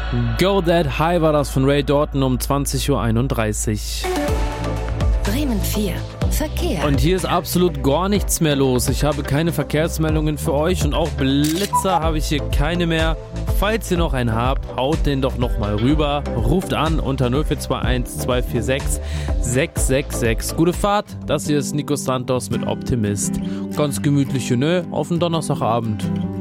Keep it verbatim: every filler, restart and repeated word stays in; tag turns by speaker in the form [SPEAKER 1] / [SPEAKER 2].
[SPEAKER 1] Go That High war das von Ray Dalton um zwanzig Uhr einunddreißig.
[SPEAKER 2] Bremen vier. Verkehr.
[SPEAKER 1] Und hier ist absolut gar nichts mehr los. Ich habe keine Verkehrsmeldungen für euch und auch Blitzer habe ich hier keine mehr. Falls ihr noch einen habt, haut den doch nochmal rüber. Ruft an unter null vier zwei eins zwei vier sechs sechs sechs sechs. Gute Fahrt, das hier ist Nico Santos mit Optimist. Ganz gemütliche Nö auf den Donnerstagabend.